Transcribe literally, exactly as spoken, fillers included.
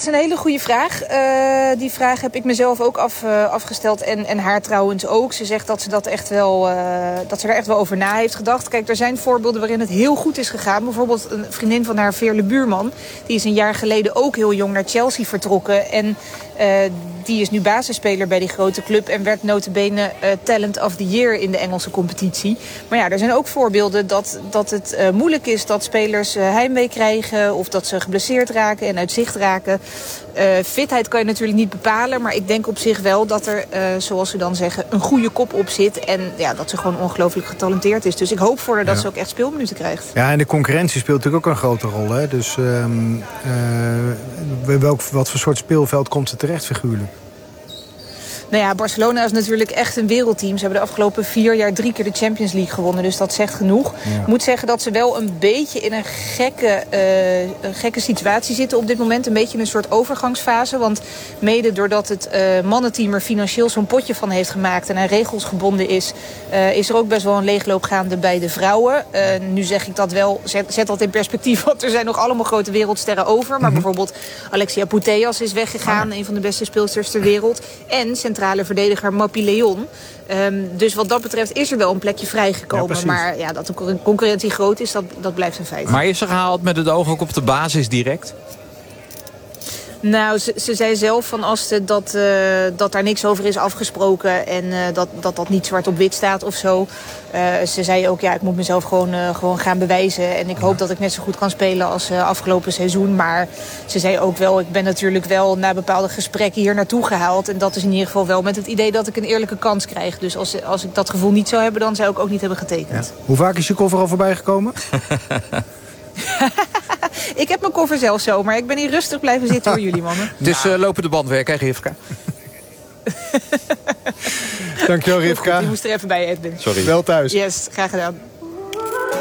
een hele goede vraag. Uh, die vraag heb ik mezelf ook af, uh, afgesteld en, en haar trouwens ook. Ze zegt dat ze, dat, echt wel, uh, dat ze er echt wel over na heeft gedacht. Kijk, er zijn voorbeelden waarin het heel goed is gegaan. Bijvoorbeeld een vriendin van haar, Veerle Buurman. Die is een jaar geleden ook heel jong naar Chelsea vertrokken. En uh, die is nu basisspeler bij die grote club en werd nota bene uh, Talent of the Year in de Engelse competitie. Maar ja, er zijn ook voorbeelden dat, dat het uh, moeilijk is dat spelers uh, heimwee krijgen of dat ze geblesseerd raken en uit zicht raken. Uh, fitheid kan je natuurlijk niet bepalen, maar ik denk op zich wel dat er, uh, zoals ze dan zeggen, een goede kop op zit. En ja, dat ze gewoon ongelooflijk getalenteerd is. Dus ik hoop voor haar dat ja. ze ook echt speelminuten krijgt. Ja, en de concurrentie speelt natuurlijk ook een grote rol. Hè? Dus um, uh, welk, wat voor soort speelveld komt ze terecht figuurlijk? Nou ja, Barcelona is natuurlijk echt een wereldteam. Ze hebben de afgelopen vier jaar drie keer de Champions League gewonnen. Dus dat zegt genoeg. Ja. Ik moet zeggen dat ze wel een beetje in een gekke, uh, een gekke situatie zitten op dit moment. Een beetje in een soort overgangsfase. Want mede doordat het uh, mannenteam er financieel zo'n potje van heeft gemaakt en aan regels gebonden is, uh, is er ook best wel een leegloop gaande bij de vrouwen. Uh, nu zeg ik dat wel, zet, zet dat in perspectief. Want er zijn nog allemaal grote wereldsterren over. Maar mm-hmm. bijvoorbeeld Alexia Putellas is weggegaan. Ah. Een van de beste speelsters ter wereld. En centrale verdediger Mappy Leon. Um, dus wat dat betreft is er wel een plekje vrijgekomen. Ja, maar ja, dat de concurrentie groot is, dat, dat blijft een feit. Maar is er gehaald met het oog ook op de basis direct? Nou, ze, ze zei zelf van Asten dat, uh, dat daar niks over is afgesproken en uh, dat, dat dat niet zwart op wit staat of zo. Uh, ze zei ook, ja, ik moet mezelf gewoon, uh, gewoon gaan bewijzen. En ik hoop dat ik net zo goed kan spelen als uh, afgelopen seizoen. Maar ze zei ook wel, ik ben natuurlijk wel na bepaalde gesprekken hier naartoe gehaald. En dat is in ieder geval wel met het idee dat ik een eerlijke kans krijg. Dus als, als ik dat gevoel niet zou hebben, dan zou ik ook niet hebben getekend. Ja. Hoe vaak is je koffer al voorbij gekomen? Ik heb mijn koffer zelf zo, maar ik ben hier rustig blijven zitten voor jullie, mannen. Dus uh, lopende bandwerk, hè, Rivka? Dankjewel, Rivka. Die moest er even bij, Edwin. Sorry. Wel thuis. Yes, graag gedaan.